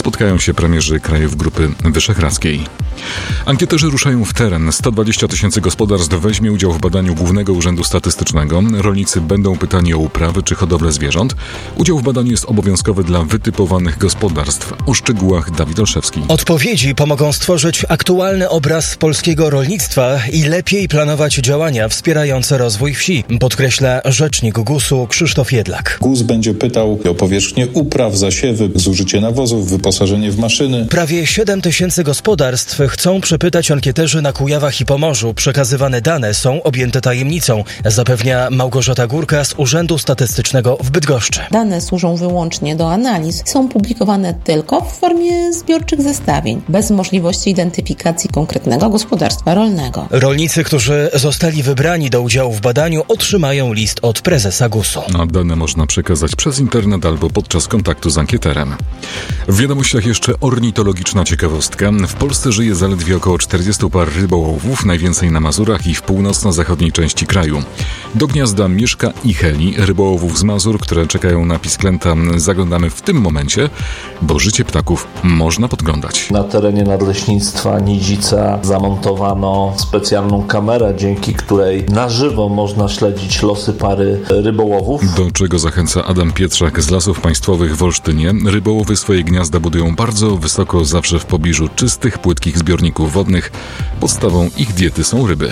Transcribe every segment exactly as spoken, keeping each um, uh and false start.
spotkają się premierzy krajów Grupy Wyszehradzkiej. Ankieterzy ruszają w teren. sto dwadzieścia tysięcy gospodarstw weźmie udział w badaniu Głównego Urzędu Statystycznego. Rolnicy będą pytani o uprawy czy hodowlę zwierząt. Udział w badaniu jest obowiązkowy dla wytypowanych gospodarstw. O szczegółach Dawid Olszewski. Odpowiedzi pomogą stworzyć aktualny obraz polskiego rolnictwa i lepiej planować działania wspierające rozwój wsi, podkreśla rzecznik gusu Krzysztof Jedlak. GUS będzie pytał o powierzchnię upraw, zasiewy, zużycie nawozów, wyposażenie w maszyny. Prawie siedem tysięcy gospodarstw chcą przepytać ankieterzy na Kujawach i Pomorzu. Przekazywane dane są objęte tajemnicą, zapewnia Małgorzata Górka z Urzędu Statystycznego w Bydgoszczy. Dane służą wyłącznie do analiz. Są publikowane tylko w formie zbiorczych zestawień, bez możliwości identyfikacji konkretnego gospodarstwa rolnego. Rolnicy, którzy zostali wybrani do udziału w badaniu, otrzymają list od prezesa gusu. A dane można przekazać przez internet albo podczas kontaktu z ankieterem. W wiadomościach jeszcze ornitologiczna ciekawostka. W Polsce żyje zaledwie około czterdziestu par rybołowów, najwięcej na Mazurach i w północno-zachodniej części kraju. Do gniazda Mieszka i Heli, rybołowów z Mazur, które czekają na pisklęta, zaglądamy w tym momencie, bo życie ptaków można podglądać. Na terenie Nadleśnictwa Nidzica zamontowano specjalną kamerę, dzięki której na żywo można śledzić losy pary rybołowów. Do czego zachęca Adam Pietrzak z Lasów Państwowych w Olsztynie. Rybołowy swoje gniazda budują bardzo wysoko, zawsze w pobliżu czystych, płytkich zbiorników wodnych. Podstawą ich diety są ryby.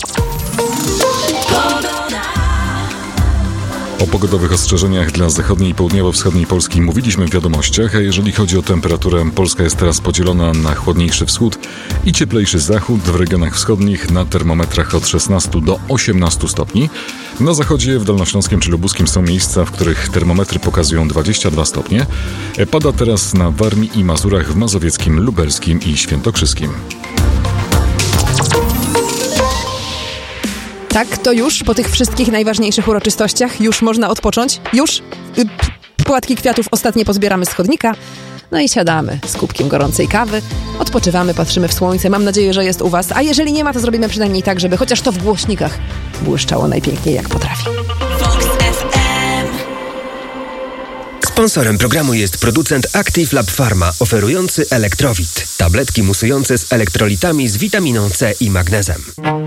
O pogodowych ostrzeżeniach dla zachodniej i południowo-wschodniej Polski mówiliśmy w wiadomościach, a jeżeli chodzi o temperaturę, Polska jest teraz podzielona na chłodniejszy wschód i cieplejszy zachód. W regionach wschodnich na termometrach od szesnastu do osiemnastu stopni. Na zachodzie, w Dolnośląskim czy Lubuskim są miejsca, w których termometry pokazują dwadzieścia dwa stopnie. Pada teraz na Warmii i Mazurach, w Mazowieckim, Lubelskim i Świętokrzyskim. Tak, to już po tych wszystkich najważniejszych uroczystościach już można odpocząć? Już? Płatki kwiatów ostatnie pozbieramy z chodnika. No i siadamy z kubkiem gorącej kawy, odpoczywamy, patrzymy w słońce. Mam nadzieję, że jest u was. A jeżeli nie ma, to zrobimy przynajmniej tak, żeby chociaż to w głośnikach błyszczało najpiękniej jak potrafi. Sponsorem programu jest producent Active Lab Pharma, oferujący Elektrowit. Tabletki musujące z elektrolitami z witaminą C i magnezem.